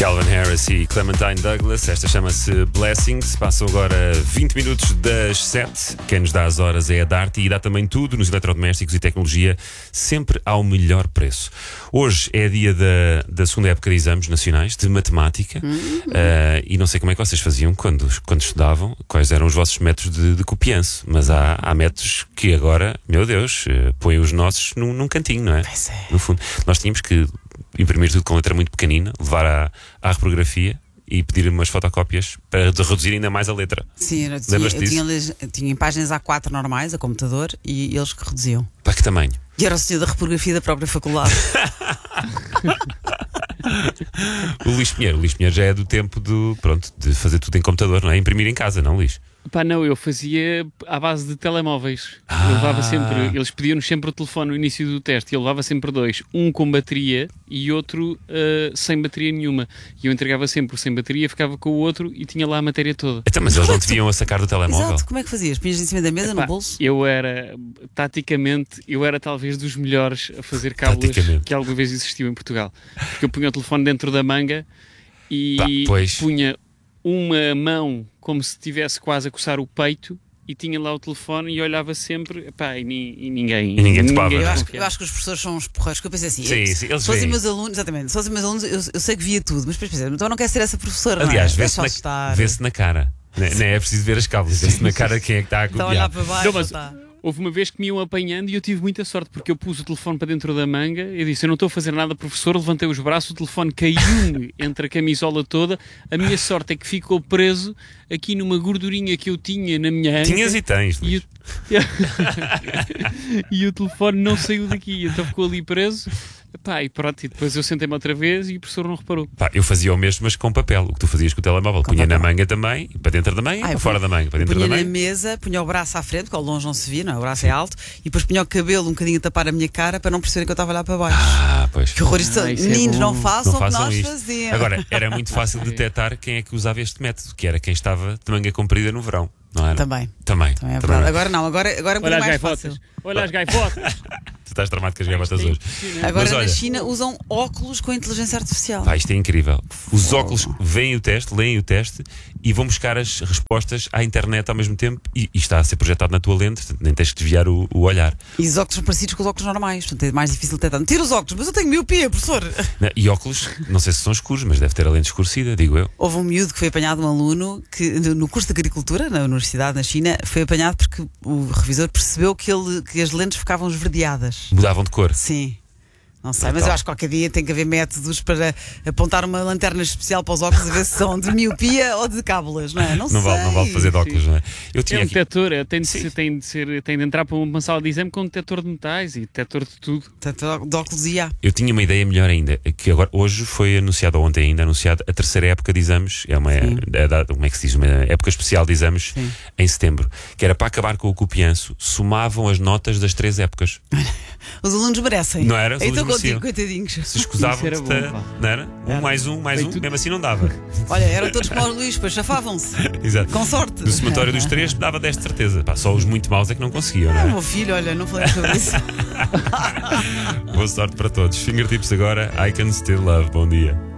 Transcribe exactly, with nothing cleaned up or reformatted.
Calvin Harris e Clementine Douglas. Esta chama-se Blessings. Passam agora vinte minutos das sete. Quem nos dá as horas é a Darty e dá também tudo nos eletrodomésticos e tecnologia, sempre ao melhor preço. Hoje é dia da, da segunda época de exames nacionais de matemática. Uhum. uh, e não sei como é que vocês faziam quando, quando estudavam, quais eram os vossos métodos de, de copianço, mas há, há métodos que agora, meu Deus, uh, põem os nossos num, num cantinho, não é? Pois é. No fundo, nós tínhamos que imprimir tudo com letra muito pequenina, levar à, à reprografia e pedir umas fotocópias para reduzir ainda mais a letra. Sim, eu tinha, eu tinha, eu tinha páginas A quatro normais, a computador, e eles que reduziam. Para que tamanho? E era o senhor da reprografia da própria faculdade. O Luís Pinheiro, o Luís Pinheiro já é do tempo do, pronto, de fazer tudo em computador, não é? Imprimir em casa, não, Luís? Pá, não, eu fazia à base de telemóveis. Ah. Eu levava sempre, eles pediam-nos sempre o telefone no início do teste e eu levava sempre dois, um com bateria e outro uh, sem bateria nenhuma. E eu entregava sempre o sem bateria, ficava com o outro e tinha lá a matéria toda. Então, mas eles não te viam a sacar do telemóvel? Exato, como é que fazias? Pinhas em cima da mesa, Epá, no bolso? Eu era, taticamente, eu era talvez dos melhores a fazer cábulas que alguma vez existiu em Portugal. Porque eu punha o telefone dentro da manga e Pá, pois. punha uma mão como se estivesse quase a coçar o peito e tinha lá o telefone e olhava sempre, epá, e, ni, e ninguém e ninguém topava. Eu acho, eu acho que os professores são uns porreiros, que eu pensei assim, sim, eu, sim, eles se fossem veem. meus alunos, exatamente, se fossem meus alunos, eu, eu sei que via tudo, mas depois pensei, então eu não quero ser essa professora. Aliás, não é? vê-se na, vê-se na cara. Nem é preciso ver as cábulas, vê-se na cara quem é que está a copiar. Está a olhar para baixo. Não, mas está. Houve uma vez que me iam apanhando e eu tive muita sorte porque eu pus o telefone para dentro da manga. Eu disse: eu não estou a fazer nada, professor. Levantei os braços, o telefone caiu-me entre a camisola toda. A minha sorte é que ficou preso aqui numa gordurinha que eu tinha na minha anca. Tinhas e tens, e o... e o telefone não saiu daqui, então ficou ali preso. Pá, e pronto, e depois eu sentei-me outra vez e o professor não reparou. Pá, eu fazia o mesmo, mas com papel. O que tu fazias com o telemóvel, Com punha papel. na manga também, para dentro da manga, Ah, para fora da manga, para dentro punha da na manga. mesa, punha o braço à frente, porque ao longe não se via, não é? O braço é alto, e depois punha o cabelo um bocadinho a tapar a minha cara para não perceberem que eu estava lá para baixo. Ah, pois. Que horror isto. Ah, isso é Meninos, bom. não façam Não o que façam nós isto. fazíamos. Agora, era muito fácil detectar quem é que usava este método, que era quem estava de manga comprida no verão, não era? Também. Também. Também é Também. verdade. Agora não, agora, agora é um Olha bocadinho as mais gaivotas, fácil. olha as gaivotas. Tu estás tramado com as gaivotas hoje. Agora Mas olha, na China usam óculos com inteligência artificial. pá, isto é incrível. Os óculos veem o teste, leem o teste e vão buscar as respostas à internet ao mesmo tempo e, e está a ser projetado na tua lente, portanto, nem tens que desviar o, o olhar. E os óculos são parecidos com os óculos normais, portanto é mais difícil de detectar. Tira os óculos, mas eu tenho miopia, professor. E óculos, não sei se são escuros, mas deve ter a lente escurecida, digo eu. Houve um miúdo que foi apanhado, um aluno, que no curso de agricultura, na universidade, na China, foi apanhado porque o revisor percebeu que, ele, que as lentes ficavam esverdeadas. Mudavam de cor. Sim. Não sei, Ah, mas tá. eu acho que qualquer dia tem que haver métodos para apontar uma lanterna especial para os óculos a ver se são de miopia ou de cábulas, não é? Não, Não sei. vale, não vale fazer de óculos, Sim. não é? Eu É tinha um aqui. detector, é, tem, de Sim. ser, tem, de ser, tem de entrar para uma sala de exame com um detector de metais e detector de tudo. Portanto, de óculos I A. Eu tinha uma ideia melhor ainda, que agora hoje foi anunciado, ou ontem ainda anunciado, a terceira época de exames, é uma, é, é, como é que se diz, uma época especial de exames. Sim. Em setembro, que era para acabar com o copianço, somavam as notas das três épocas. Os alunos merecem. Não era? Os Então alunos contigo, mereciam. coitadinhos. Se escusavam, Isso era bom, pá. não era? Um Era. mais um, mais Bem, um, tudo- mesmo assim não dava. Olha, eram todos como os Luís, depois chafavam-se. Exato. Com sorte. No somatório dos três dava dez de certeza. Pá, só os muito maus é que não conseguiam, não Ah, é? meu filho, olha, não falei sobre isso. Boa sorte para todos. Fingertips agora, I Can Still Love. Bom dia.